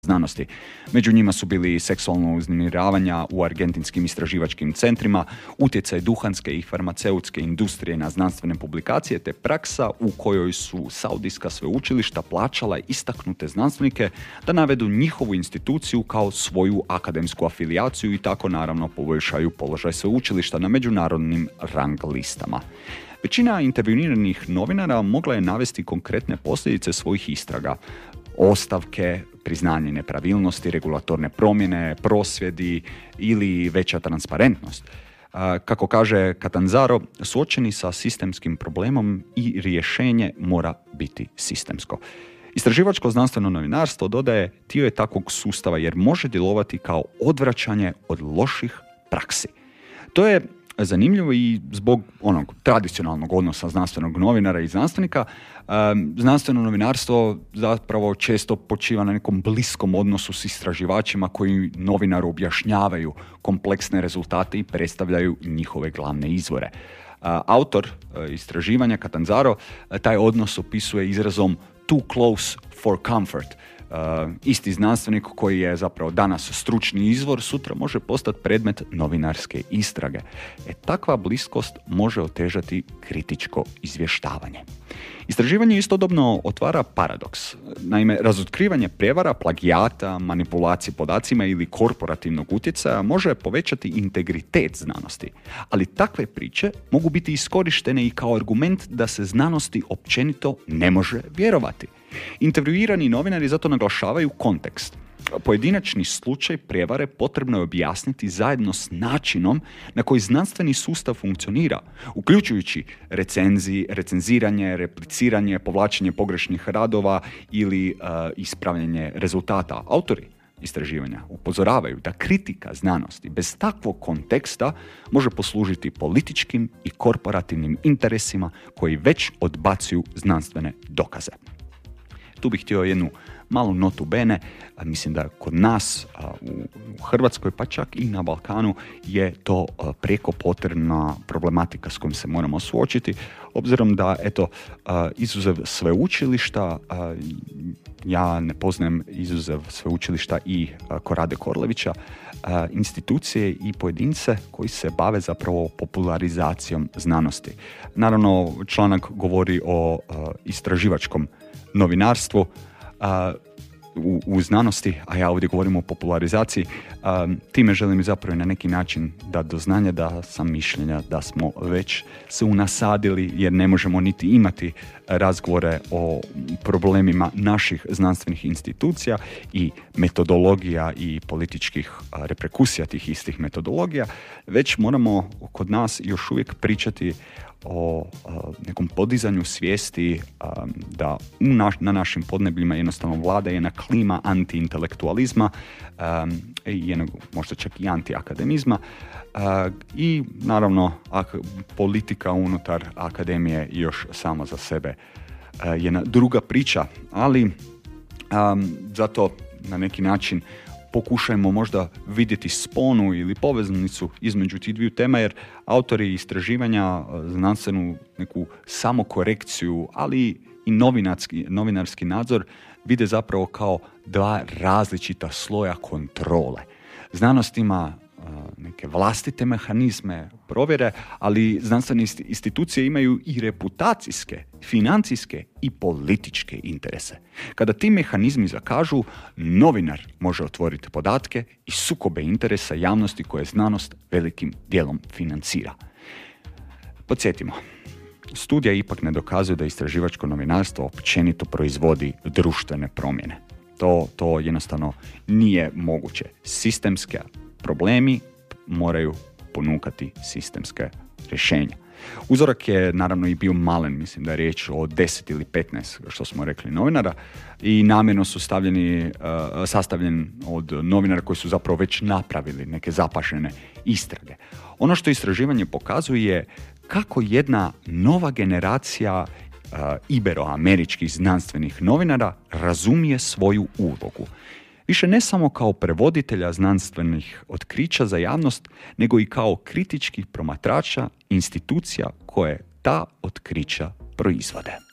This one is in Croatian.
znanosti. Među njima su bili seksualno uznemiravanja u argentinskim istraživačkim centrima, utjecaj duhanske i farmaceutske industrije na znanstvene publikacije, te praksa u kojoj su saudijska sveučilišta plaćala istaknute znanstvenike da navedu njihovu instituciju kao svoju akademsku afilijaciju i tako naravno poboljšaju položaj sveučilišta na međunarodnim rang listama. Većina intervjuiranih novinara mogla je navesti konkretne posljedice svojih istraga. Ostavke, priznanje nepravilnosti, regulatorne promjene, prosvjedi ili veća transparentnost. Kako kaže Catanzaro, suočeni sa sistemskim problemom i rješenje mora biti sistemsko. Istraživačko znanstveno novinarstvo, dodaje, dio je takvog sustava jer može djelovati kao odvraćanje od loših praksi. To je zanimljivo i zbog onog tradicionalnog odnosa znanstvenog novinara i znanstvenika. Znanstveno novinarstvo zapravo često počiva na nekom bliskom odnosu s istraživačima koji novinaru objašnjavaju kompleksne rezultate i predstavljaju njihove glavne izvore. Autor istraživanja Catanzaro taj odnos opisuje izrazom too close for comfort. Isti znanstvenik koji je zapravo danas stručni izvor, sutra može postati predmet novinarske istrage. Takva bliskost može otežati kritičko izvještavanje. Istraživanje istodobno otvara paradoks. Naime, razotkrivanje prijevara, plagijata, manipulacije podacima ili korporativnog utjecaja može povećati integritet znanosti, ali takve priče mogu biti iskorištene i kao argument da se znanosti općenito ne može vjerovati. Intervjuirani novinari zato naglašavaju kontekst. Pojedinačni slučaj prijevare potrebno je objasniti zajedno s načinom na koji znanstveni sustav funkcionira, uključujući recenziranje, repliciranje, povlačenje pogrešnih radova ili ispravljanje rezultata. Autori istraživanja upozoravaju da kritika znanosti bez takvog konteksta može poslužiti političkim i korporativnim interesima koji već odbacuju znanstvene dokaze. Tu bih htio jednu malu notu bene, mislim da kod nas u Hrvatskoj, pa čak i na Balkanu, je to prijeko potrebna problematika s kojom se moramo suočiti, obzirom da, izuzev sveučilišta, ja ne poznajem izuzev sveučilišta i Korade Korlevića, institucije i pojedince koji se bave zapravo popularizacijom znanosti. Naravno, članak govori o istraživačkom novinarstvu u znanosti, a ja ovdje govorim o popularizaciji. Time želim zapravo na neki način dati do znanja da sam mišljenja da smo već se unasadili jer ne možemo niti imati razgovore o problemima naših znanstvenih institucija i metodologija i političkih reperkusija tih istih metodologija, već moramo kod nas još uvijek pričati o nekom podizanju svijesti da na našim podnebljima jednostavno vlada jedna klima anti-intelektualizma i možda čak i anti-akademizma i naravno politika unutar akademije još sama za sebe jedna druga priča, ali zato na neki način pokušajmo možda vidjeti sponu ili poveznicu između tih dviju tema, jer autori istraživanja znanstvenu neku samokorekciju, ali i novinarski nadzor vide zapravo kao dva različita sloja kontrole. Znanost ima neke vlastite mehanizme provjere, ali znanstvene institucije imaju i reputacijske, financijske i političke interese. Kada ti mehanizmi zakažu, novinar može otvoriti podatke i sukobe interesa javnosti koje znanost velikim dijelom financira. Podsjetimo, studija ipak ne dokazuje da istraživačko novinarstvo općenito proizvodi društvene promjene. To jednostavno nije moguće. Sistemske problemi moraju ponukati sistemske rješenja. Uzorak je naravno i bio malen, mislim da je riječ o 10 ili 15, što smo rekli, novinara, i namjerno su sastavljen od novinara koji su zapravo već napravili neke zapažene istrage. Ono što istraživanje pokazuje kako jedna nova generacija iberoameričkih znanstvenih novinara razumije svoju ulogu. Više ne samo kao prevoditelja znanstvenih otkrića za javnost, nego i kao kritičkih promatrača institucija koje ta otkrića proizvode.